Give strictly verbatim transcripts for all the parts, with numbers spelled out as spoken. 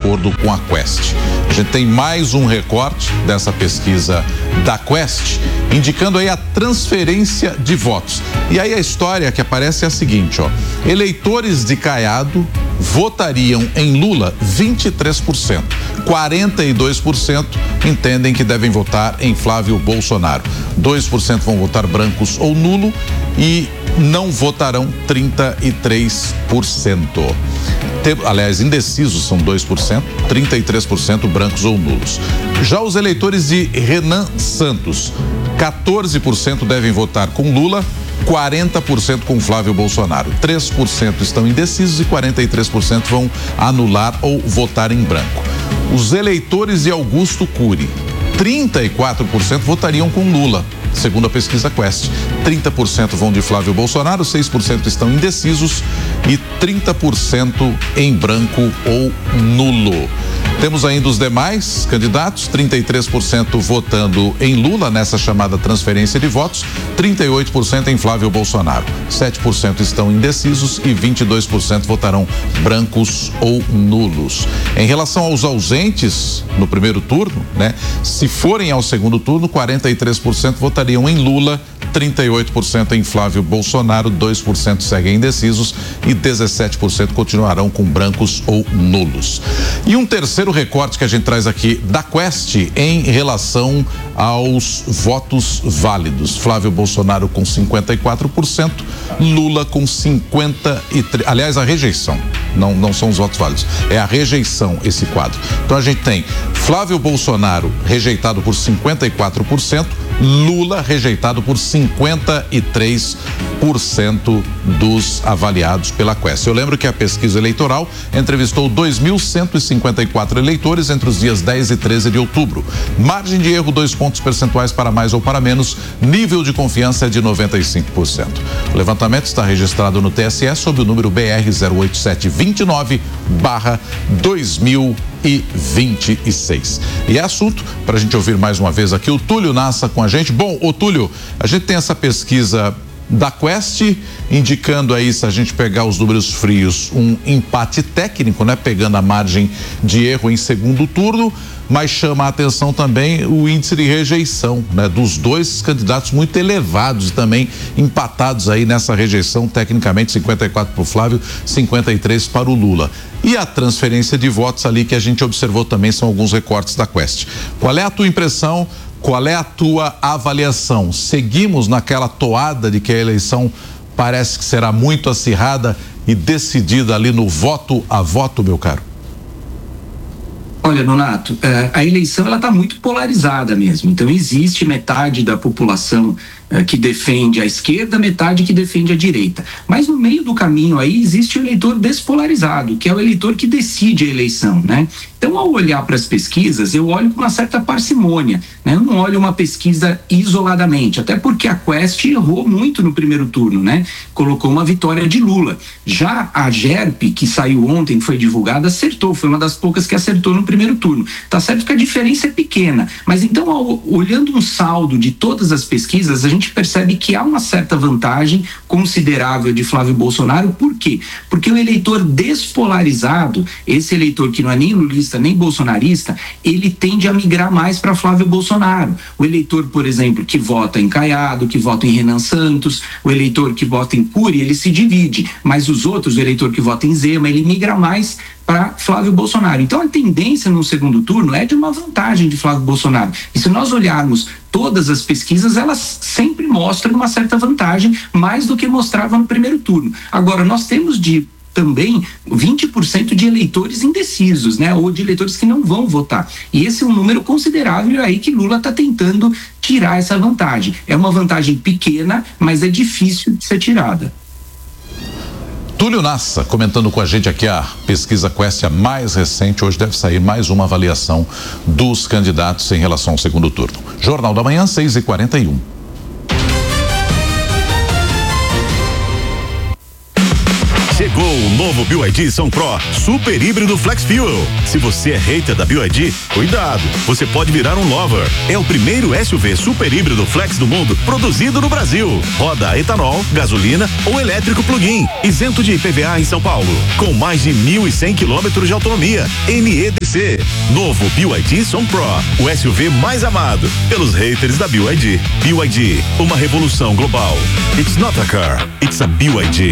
acordo com a Quest. A gente tem mais um recorte dessa pesquisa da Quest, indicando aí a transferência de votos. E aí a história que aparece é a seguinte, ó. Eleitores de Caiado votariam em Lula vinte e três por cento. quarenta e dois por cento entendem que devem votar em Flávio Bolsonaro. dois por cento vão votar brancos ou nulo e não votarão trinta e três por cento. Aliás, indecisos são dois por cento, trinta e três por cento brancos ou nulos. Já os eleitores de Renan Santos, quatorze por cento devem votar com Lula, quarenta por cento com Flávio Bolsonaro. três por cento estão indecisos e quarenta e três por cento vão anular ou votar em branco. Os eleitores de Augusto Cury, trinta e quatro por cento votariam com Lula, segundo a pesquisa Quest. trinta por cento vão de Flávio Bolsonaro, seis por cento estão indecisos e trinta por cento em branco ou nulo. Temos ainda os demais candidatos, trinta e três por cento votando em Lula nessa chamada transferência de votos, trinta e oito por cento em Flávio Bolsonaro, sete por cento estão indecisos e vinte e dois por cento votarão brancos ou nulos. Em relação aos ausentes no primeiro turno, né? Se forem ao segundo turno, quarenta e três por cento votariam em Lula, trinta e oito por cento em Flávio Bolsonaro, dois por cento seguem indecisos e dezessete por cento continuarão com brancos ou nulos. E um terceiro recorte que a gente traz aqui da Quest em relação aos votos válidos. Flávio Bolsonaro com cinquenta e quatro por cento, Lula com cinquenta e três por cento. Aliás, a rejeição, não, não são os votos válidos, é a rejeição esse quadro. Então a gente tem Flávio Bolsonaro rejeitado por cinquenta e quatro por cento, Lula rejeitado por cinquenta e três por cento dos avaliados pela Quest. Eu lembro que a pesquisa eleitoral entrevistou dois mil cento e cinquenta e quatro eleitores entre os dias dez e treze de outubro. Margem de erro, dois pontos percentuais para mais ou para menos. Nível de confiança é de noventa e cinco por cento. O levantamento está registrado no T S E sob o número B R zero oito sete dois nove barra dois mil e vinte e seis. E é assunto para a gente ouvir mais uma vez aqui o Túlio Nassa com a gente. Bom, ô Túlio, a gente tem essa pesquisa da Quest indicando aí, se a gente pegar os números frios, um empate técnico, né? Pegando a margem de erro em segundo turno, mas chama a atenção também o índice de rejeição, né? Dos dois candidatos muito elevados e também empatados aí nessa rejeição, tecnicamente cinquenta e quatro para o Flávio, cinquenta e três para o Lula. E a transferência de votos ali que a gente observou também são alguns recortes da Quest. Qual é a tua impressão? Qual é a tua avaliação? Seguimos naquela toada de que a eleição parece que será muito acirrada e decidida ali no voto a voto, meu caro? Olha, Nonato, a eleição ela está muito polarizada mesmo. Então existe metade da população que defende a esquerda, metade que defende a direita. Mas no meio do caminho aí existe o eleitor despolarizado, que é o eleitor que decide a eleição, né? Então, ao olhar para as pesquisas, eu olho com uma certa parcimônia, né? Eu não olho uma pesquisa isoladamente, até porque a Quest errou muito no primeiro turno, né? Colocou uma vitória de Lula. Já a GERP, que saiu ontem, foi divulgada, acertou, foi uma das poucas que acertou no primeiro turno. Tá certo que a diferença é pequena, mas então, ao, olhando um saldo de todas as pesquisas, a gente percebe que há uma certa vantagem considerável de Flávio Bolsonaro. Por quê? Porque o eleitor despolarizado, esse eleitor que não é nem lulista nem bolsonarista, ele tende a migrar mais para Flávio Bolsonaro. O eleitor, por exemplo, que vota em Caiado, que vota em Renan Santos, o eleitor que vota em Cury, ele se divide, mas os outros, o eleitor que vota em Zema, ele migra mais para Flávio Bolsonaro. Então a tendência no segundo turno é de uma vantagem de Flávio Bolsonaro. E se nós olharmos todas as pesquisas, elas sempre mostram uma certa vantagem, mais do que mostrava no primeiro turno. Agora, nós temos de também vinte por cento de eleitores indecisos, né? Ou de eleitores que não vão votar. E esse é um número considerável aí que Lula está tentando tirar essa vantagem. É uma vantagem pequena, mas é difícil de ser tirada. Túlio Nassa comentando com a gente aqui a pesquisa Quest, a mais recente. Hoje deve sair mais uma avaliação dos candidatos em relação ao segundo turno. Jornal da Manhã, seis e quarenta e um. Chegou Chegou o novo B Y D Som Pro Super Híbrido Flex Fuel. Se você é hater da B Y D, cuidado, você pode virar um lover. É o primeiro S U V super híbrido flex do mundo produzido no Brasil. Roda a etanol, gasolina ou elétrico plug-in, isento de I P V A em São Paulo, com mais de mil e cem quilômetros de autonomia. N E D C. Novo B Y D Som Pro, o S U V mais amado pelos haters da B Y D. B Y D, uma revolução global. It's not a car, it's a B Y D.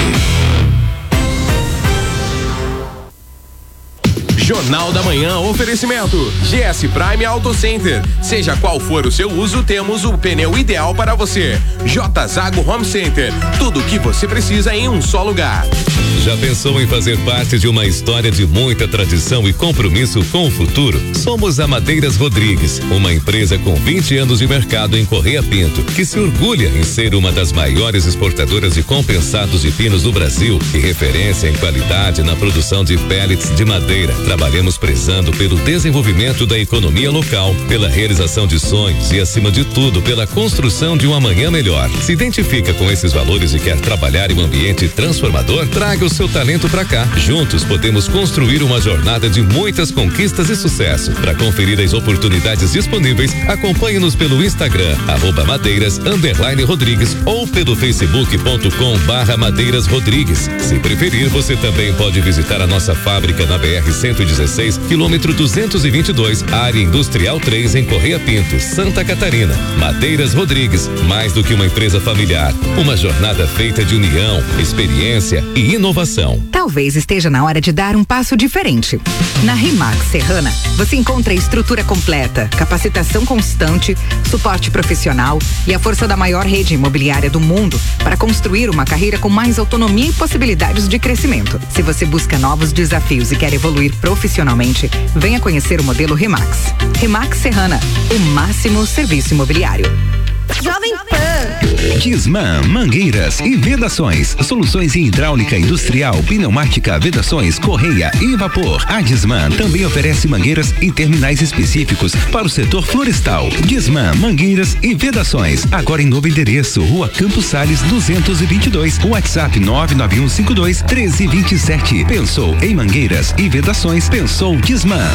Jornal da Manhã, oferecimento G S Prime Auto Center. Seja qual for o seu uso, temos o pneu ideal para você. J Zago Home Center, tudo o que você precisa em um só lugar. Já pensou em fazer parte de uma história de muita tradição e compromisso com o futuro? Somos a Madeiras Rodrigues, uma empresa com vinte anos de mercado em Correia Pinto, que se orgulha em ser uma das maiores exportadoras de compensados de pinos do Brasil e referência em qualidade na produção de pellets de madeira. Trabalhamos prezando pelo desenvolvimento da economia local, pela realização de sonhos e, acima de tudo, pela construção de um amanhã melhor. Se identifica com esses valores e quer trabalhar em um ambiente transformador? Traga o seu talento pra cá. Juntos podemos construir uma jornada de muitas conquistas e sucesso. Para conferir as oportunidades disponíveis, acompanhe-nos pelo Instagram, arroba madeiras, underline Rodrigues, ou pelo facebook ponto com barra madeiras Rodrigues. Se preferir, você também pode visitar a nossa fábrica na B R cento e dezesseis, quilômetro duzentos e vinte e dois, área industrial três, em Correia Pinto, Santa Catarina. Madeiras Rodrigues, mais do que uma empresa familiar, uma jornada feita de união, experiência e inovação. Talvez esteja na hora de dar um passo diferente. Na Rimac Serrana, você encontra estrutura completa, capacitação constante, suporte profissional e a força da maior rede imobiliária do mundo para construir uma carreira com mais autonomia e possibilidades de crescimento. Se você busca novos desafios e quer evoluir profissionalmente, venha conhecer o modelo Rimax. Rimax Serrana, o máximo serviço imobiliário. Jovem Pan. Disman, mangueiras e vedações. Soluções em hidráulica industrial, pneumática, vedações, correia e vapor. A Disman também oferece mangueiras em terminais específicos para o setor florestal. Disman, mangueiras e vedações. Agora em novo endereço, Rua Campos Sales duzentos e vinte e dois. WhatsApp nove nove um cinco dois um três dois sete. Pensou em mangueiras e vedações? Pensou Disman.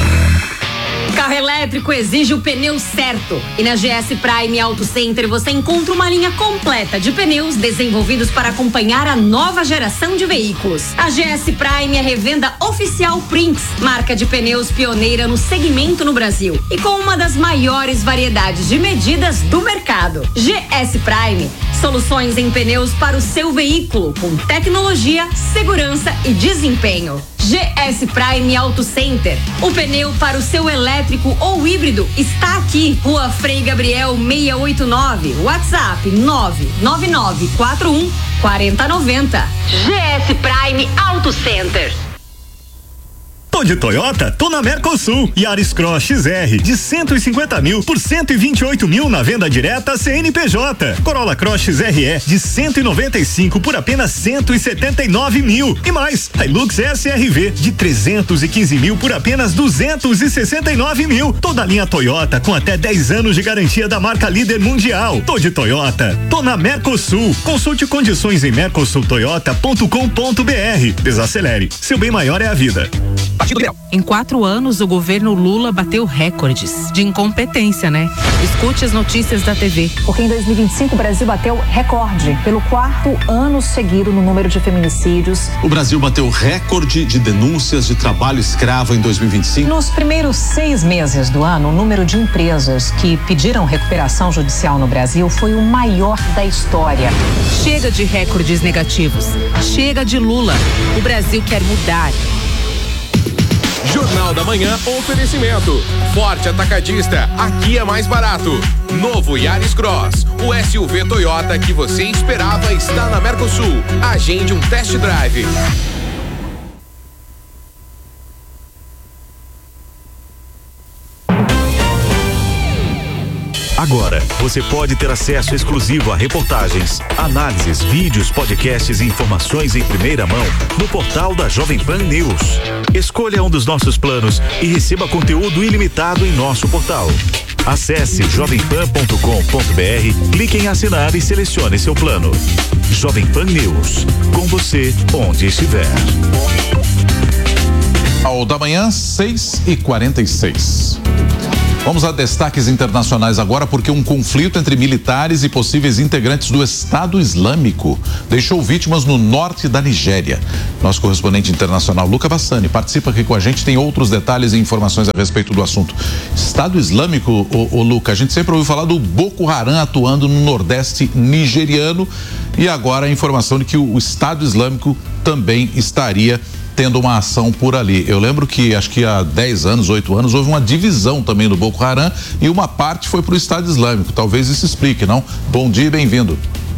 Carro elétrico exige o pneu certo. E na G S Prime Auto Center você encontra uma linha completa de pneus desenvolvidos para acompanhar a nova geração de veículos. A G S Prime é revenda oficial Prinks, marca de pneus pioneira no segmento no Brasil e com uma das maiores variedades de medidas do mercado. G S Prime, soluções em pneus para o seu veículo com tecnologia, segurança e desempenho. G S Prime Auto Center, o pneu para o seu elétrico ou híbrido está aqui. Rua Frei Gabriel seiscentos e oitenta e nove, WhatsApp nove nove nove quatro um quatro zero nove zero. G S Prime Auto Center. Tô de Toyota? Tô na Mercosul. Yaris Cross X R de cento e cinquenta mil por cento e vinte e oito mil na venda direta C N P J. Corolla Cross X R E de cento e noventa e cinco por apenas cento e setenta e nove mil. E mais, Hilux S R V de trezentos e quinze mil por apenas duzentos e sessenta e nove mil. Toda a linha Toyota com até dez anos de garantia da marca líder mundial. Tô de Toyota. Tô na Mercosul. Consulte condições em mercosul toyota ponto com ponto b r. Desacelere. Seu bem maior é a vida. Em quatro anos, o governo Lula bateu recordes de incompetência, né? Escute as notícias da T V. Porque em dois mil e vinte e cinco o Brasil bateu recorde pelo quarto ano seguido no número de feminicídios. O Brasil bateu recorde de denúncias de trabalho escravo em dois mil e vinte e cinco. Nos primeiros seis meses do ano, o número de empresas que pediram recuperação judicial no Brasil foi o maior da história. Chega de recordes negativos. Chega de Lula. O Brasil quer mudar. Jornal da Manhã, oferecimento. Forte Atacadista, aqui é mais barato. Novo Yaris Cross, o S U V Toyota que você esperava está na Mercosul. Agende um test drive. Agora, você pode ter acesso exclusivo a reportagens, análises, vídeos, podcasts e informações em primeira mão no portal da Jovem Pan News. Escolha um dos nossos planos e receba conteúdo ilimitado em nosso portal. Acesse jovem pan ponto com ponto br, clique em assinar e selecione seu plano. Jovem Pan News, com você onde estiver. Ao da manhã, seis e quarenta e seis. Vamos a destaques internacionais agora, porque um conflito entre militares e possíveis integrantes do Estado Islâmico deixou vítimas no norte da Nigéria. Nosso correspondente internacional, Luca Bassani, participa aqui com a gente, tem outros detalhes e informações a respeito do assunto. Estado Islâmico, ô, ô Luca, a gente sempre ouviu falar do Boko Haram atuando no nordeste nigeriano e agora a informação de que o Estado Islâmico também estaria tendo uma ação por ali. Eu lembro que acho que há dez anos, oito anos, houve uma divisão também do Boko Haram e uma parte foi para o Estado Islâmico. Talvez isso explique, não? Bom dia e bem-vindo.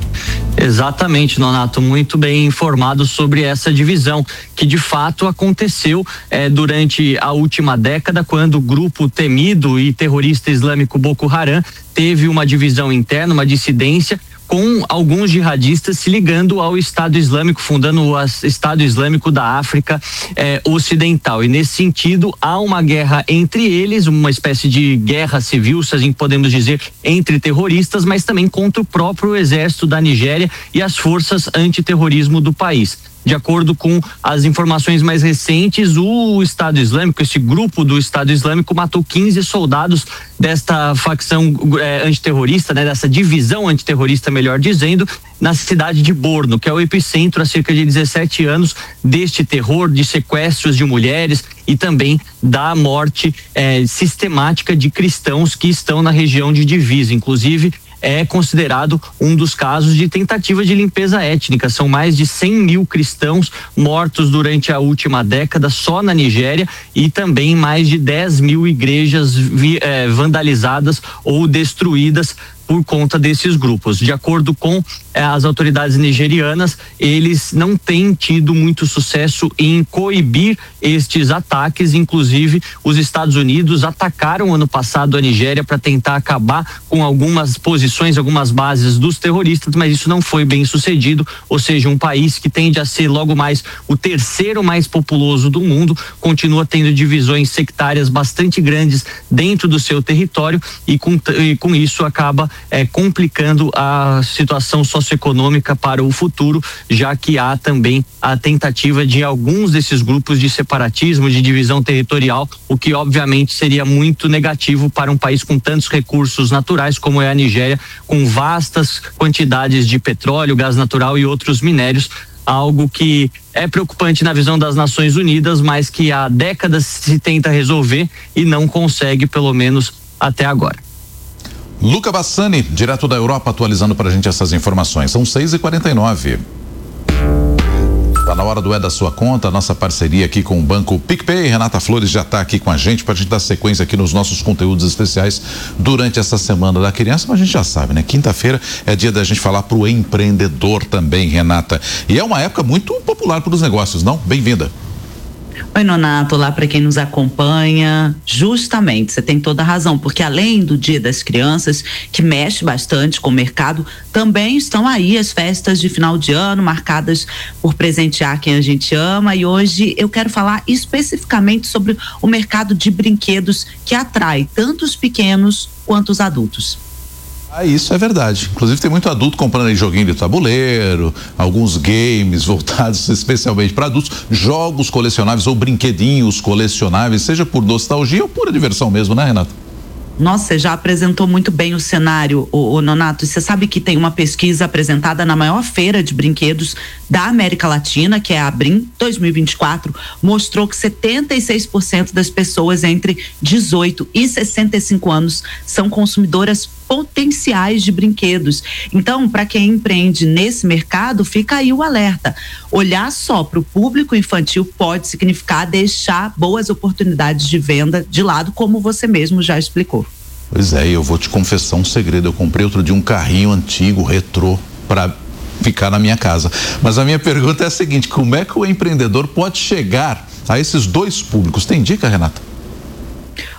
Exatamente, Nonato, muito bem informado sobre essa divisão, que de fato aconteceu eh, durante a última década, quando o grupo temido e terrorista islâmico Boko Haram teve uma divisão interna, uma dissidência, com alguns jihadistas se ligando ao Estado Islâmico, fundando o Estado Islâmico da África eh, Ocidental. E nesse sentido, há uma guerra entre eles, uma espécie de guerra civil, se a gente podemos dizer, entre terroristas, mas também contra o próprio exército da Nigéria e as forças antiterrorismo do país. De acordo com as informações mais recentes, o Estado Islâmico, esse grupo do Estado Islâmico, matou quinze soldados desta facção é, antiterrorista, né, dessa divisão antiterrorista, melhor dizendo, na cidade de Borno, que é o epicentro há cerca de dezessete anos deste terror, de sequestros de mulheres e também da morte é, sistemática de cristãos que estão na região de divisa. Inclusive, é considerado um dos casos de tentativa de limpeza étnica. São mais de cem mil cristãos mortos durante a última década só na Nigéria e também mais de dez mil igrejas vi, eh, vandalizadas ou destruídas por conta desses grupos. De acordo com eh, as autoridades nigerianas, eles não têm tido muito sucesso em coibir estes ataques. Inclusive, os Estados Unidos atacaram ano passado a Nigéria para tentar acabar com algumas posições, algumas bases dos terroristas, mas isso não foi bem sucedido. Ou seja, um país que tende a ser logo mais o terceiro mais populoso do mundo, continua tendo divisões sectárias bastante grandes dentro do seu território e com, e com isso acaba É, complicando a situação socioeconômica para o futuro, já que há também a tentativa de alguns desses grupos de separatismo, de divisão territorial, o que obviamente seria muito negativo para um país com tantos recursos naturais como é a Nigéria, com vastas quantidades de petróleo, gás natural e outros minérios, algo que é preocupante na visão das Nações Unidas, mas que há décadas se tenta resolver e não consegue, pelo menos até agora. Luca Bassani, direto da Europa, atualizando pra gente essas informações. São seis e quarenta e nove. Tá na hora do É da Sua Conta, a nossa parceria aqui com o Banco PicPay. Renata Flores já tá aqui com a gente pra gente dar sequência aqui nos nossos conteúdos especiais durante essa Semana da Criança, mas a gente já sabe, né? Quinta-feira é dia da gente falar pro empreendedor também, Renata. E é uma época muito popular pros negócios, não? Bem-vinda. Oi, Nonato, lá para quem nos acompanha, justamente, você tem toda a razão, porque além do Dia das Crianças, que mexe bastante com o mercado, também estão aí as festas de final de ano, marcadas por presentear quem a gente ama, e hoje eu quero falar especificamente sobre o mercado de brinquedos que atrai tanto os pequenos quanto os adultos. Ah, isso é verdade. Inclusive tem muito adulto comprando aí joguinho de tabuleiro, alguns games voltados especialmente para adultos, jogos colecionáveis ou brinquedinhos colecionáveis, seja por nostalgia ou pura diversão mesmo, né, Renata? Nossa, você já apresentou muito bem o cenário, o, o Nonato. Você sabe que tem uma pesquisa apresentada na maior feira de brinquedos da América Latina, que é a Abrim dois mil e vinte e quatro, mostrou que setenta e seis por cento das pessoas entre dezoito e sessenta e cinco anos são consumidoras potenciais de brinquedos. Então, para quem empreende nesse mercado, fica aí o alerta. Olhar só para o público infantil pode significar deixar boas oportunidades de venda de lado, como você mesmo já explicou. Pois é, eu vou te confessar um segredo. Eu comprei outro dia um carrinho antigo, retrô, para ficar na minha casa. Mas a minha pergunta é a seguinte: como é que o empreendedor pode chegar a esses dois públicos? Tem dica, Renata?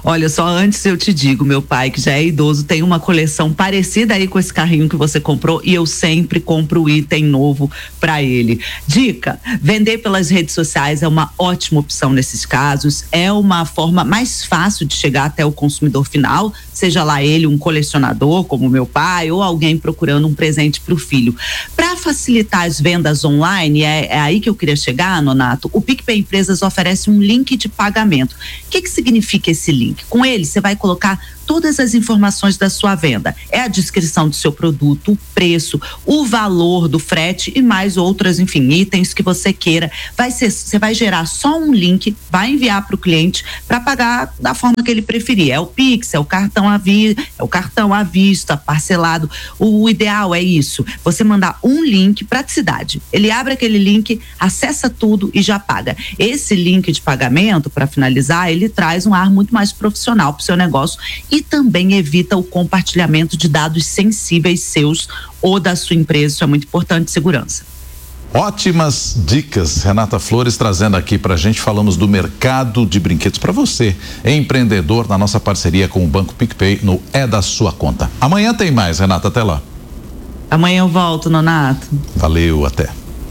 Olha, só antes eu te digo, meu pai, que já é idoso, tem uma coleção parecida aí com esse carrinho que você comprou e eu sempre compro o item novo para ele. Dica: vender pelas redes sociais é uma ótima opção nesses casos, é uma forma mais fácil de chegar até o consumidor final, seja lá ele um colecionador como meu pai ou alguém procurando um presente para o filho. Para facilitar as vendas online, é, é aí que eu queria chegar, Nonato, o PicPay Empresas oferece um link de pagamento. O que que significa esse link? Com ele, você vai colocar todas as informações da sua venda. É a descrição do seu produto, o preço, o valor do frete e mais outras, enfim, itens que você queira. Vai ser, você vai gerar só um link, vai enviar para o cliente para pagar da forma que ele preferir. É o Pix, é o cartão à vi, é o cartão à vista, parcelado. O, o ideal é isso, você mandar um link, praticidade. Ele abre aquele link, acessa tudo e já paga. Esse link de pagamento, para finalizar, ele traz um ar muito mais profissional para o seu negócio e também evita o compartilhamento de dados sensíveis seus ou da sua empresa. Isso é muito importante, segurança. Ótimas dicas, Renata Flores trazendo aqui pra gente. Falamos do mercado de brinquedos para você, empreendedor, na nossa parceria com o Banco PicPay no É da Sua Conta. Amanhã tem mais, Renata, até lá. Amanhã eu volto, Nonato. Valeu, até.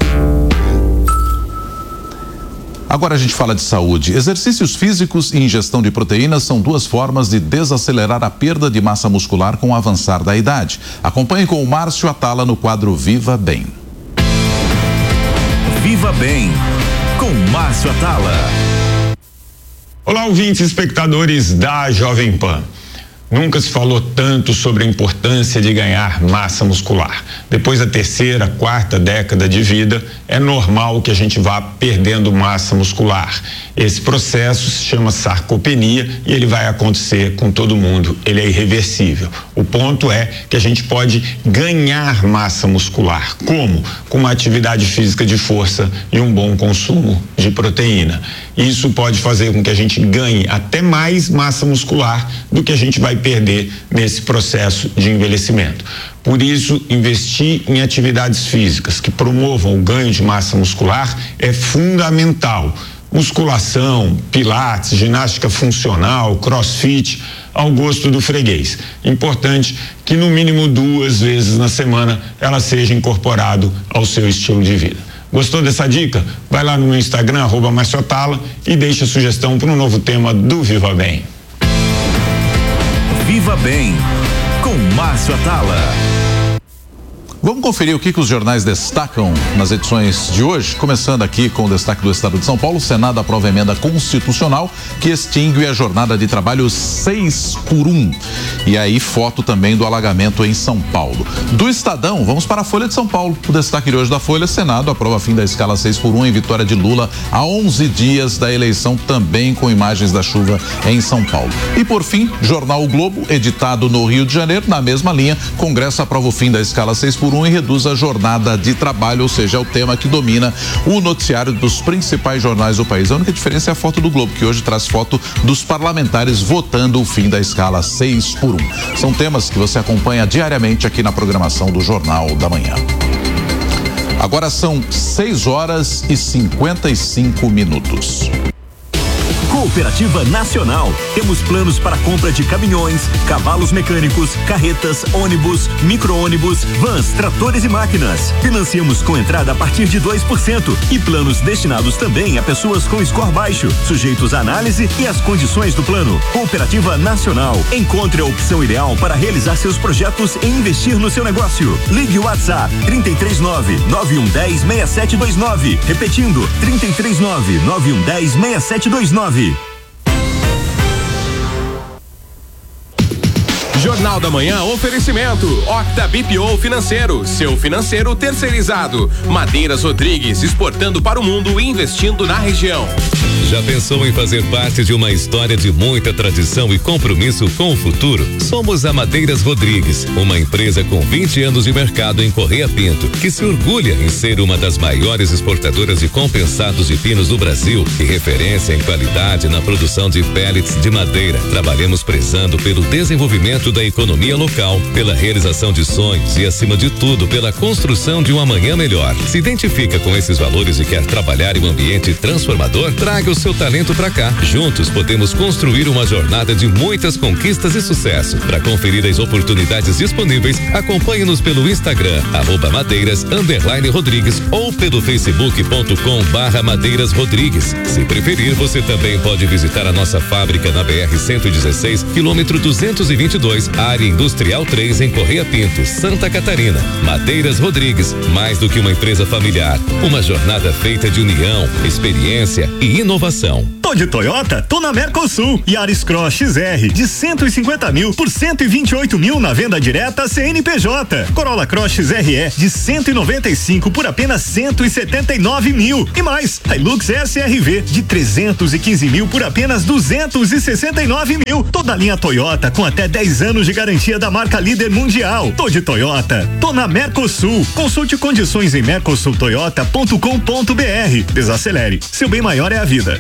Agora a gente fala de saúde. Exercícios físicos e ingestão de proteínas são duas formas de desacelerar a perda de massa muscular com o avançar da idade. Acompanhe com o Márcio Atala no quadro Viva Bem. Viva Bem, com Márcio Atala. Olá, ouvintes e espectadores da Jovem Pan. Nunca se falou tanto sobre a importância de ganhar massa muscular. Depois da terceira, quarta década de vida, é normal que a gente vá perdendo massa muscular. Esse processo se chama sarcopenia e ele vai acontecer com todo mundo. Ele é irreversível. O ponto é que a gente pode ganhar massa muscular. Como? Com uma atividade física de força e um bom consumo de proteína. Isso pode fazer com que a gente ganhe até mais massa muscular do que a gente vai perder nesse processo de envelhecimento. Por isso, investir em atividades físicas que promovam o ganho de massa muscular é fundamental. Musculação, pilates, ginástica funcional, crossfit, ao gosto do freguês. Importante que no mínimo duas vezes na semana ela seja incorporado ao seu estilo de vida. Gostou dessa dica? Vai lá no meu Instagram, arroba Márcio Atala, e deixa a sugestão para um novo tema do Viva Bem. Viva Bem, com Márcio Atala. Vamos conferir o que, que os jornais destacam nas edições de hoje, começando aqui com o destaque do Estado de São Paulo. O Senado aprova a emenda constitucional que extingue a jornada de trabalho seis por um. E aí, foto também do alagamento em São Paulo. Do Estadão, vamos para a Folha de São Paulo. O destaque de hoje da Folha: Senado aprova fim da escala seis por um em vitória de Lula a onze dias da eleição, também com imagens da chuva em São Paulo. E por fim, jornal O Globo, editado no Rio de Janeiro, na mesma linha, Congresso aprova o fim da escala seis por um e reduz a jornada de trabalho, ou seja, é o tema que domina o noticiário dos principais jornais do país. A única diferença é a foto do Globo, que hoje traz foto dos parlamentares votando o fim da escala seis por um. São temas que você acompanha diariamente aqui na programação do Jornal da Manhã. Agora são seis horas e cinquenta e cinco minutos. Cooperativa Nacional. Temos planos para compra de caminhões, cavalos mecânicos, carretas, ônibus, micro-ônibus, vans, tratores e máquinas. Financiamos com entrada a partir de dois por cento e planos destinados também a pessoas com score baixo, sujeitos à análise e às condições do plano. Cooperativa Nacional. Encontre a opção ideal para realizar seus projetos e investir no seu negócio. Ligue o WhatsApp trinta e três nove, nove um um zero, seis sete dois nove. Repetindo, trinta e três nove, nove um um zero, seis sete dois nove. Jornal da Manhã, oferecimento Octa B P O Financeiro, seu financeiro terceirizado. Madeiras Rodrigues, exportando para o mundo e investindo na região. Já pensou em fazer parte de uma história de muita tradição e compromisso com o futuro? Somos a Madeiras Rodrigues, uma empresa com vinte anos de mercado em Correia Pinto, que se orgulha em ser uma das maiores exportadoras de compensados de pinos do Brasil e referência em qualidade na produção de pellets de madeira. Trabalhamos prezando pelo desenvolvimento da pela economia local, pela realização de sonhos e, acima de tudo, pela construção de um amanhã melhor. Se identifica com esses valores e quer trabalhar em um ambiente transformador? Traga o seu talento pra cá. Juntos podemos construir uma jornada de muitas conquistas e sucesso. Para conferir as oportunidades disponíveis, acompanhe-nos pelo Instagram, arroba Madeiras underline Rodrigues, ou pelo facebook.com barra Madeiras Rodrigues. Se preferir, você também pode visitar a nossa fábrica na B R cento e dezesseis, quilômetro duzentos e vinte e dois, área industrial três, em Correia Pinto, Santa Catarina. Madeiras Rodrigues, mais do que uma empresa familiar, uma jornada feita de união, experiência e inovação. Tô de Toyota? Tô na Mercosul. Yaris Cross X R de cento e cinquenta mil por cento e vinte e oito mil na venda direta C N P J. Corolla Cross X R E de cento e noventa e cinco por apenas cento e setenta e nove mil. E mais, Hilux S R V de trezentos e quinze mil por apenas duzentos e sessenta e nove mil. Toda a linha Toyota com até dez anos de garantia da marca líder mundial. Tô de Toyota. Tô na Mercosul. Consulte condições em mercosul toyota ponto com ponto br. Desacelere. Seu bem maior é a vida.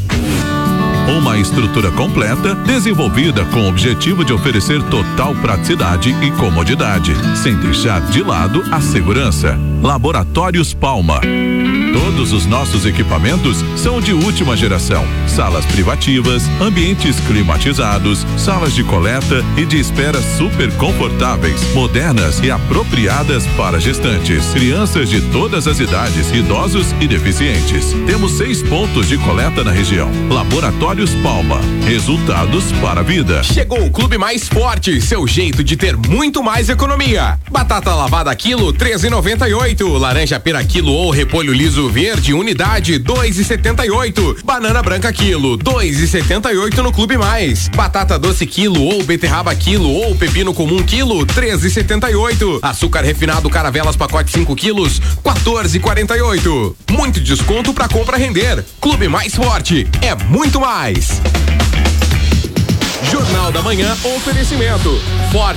Uma estrutura completa, desenvolvida com o objetivo de oferecer total praticidade e comodidade, sem deixar de lado a segurança. Laboratórios Palma. Todos os nossos equipamentos são de última geração. Salas privativas, ambientes climatizados, salas de coleta e de espera super confortáveis, modernas e apropriadas para gestantes, crianças de todas as idades, idosos e deficientes. Temos seis pontos de coleta na região. Laboratórios Palma. Resultados para a vida. Chegou o Clube Mais Forte, seu jeito de ter muito mais economia. Batata lavada quilo treze e noventa e oito, laranja pera quilo ou repolho liso verde unidade dois e setenta e oito, banana branca quilo dois e setenta e oito no Clube Mais, batata doce quilo ou beterraba quilo ou pepino comum quilo treze e setenta e oito, açúcar refinado Caravelas pacote cinco quilos quatorze e quarenta e oito. Muito desconto pra compra render. Clube Mais Forte é muito mais. Jornal da Manhã, oferecimento Forte.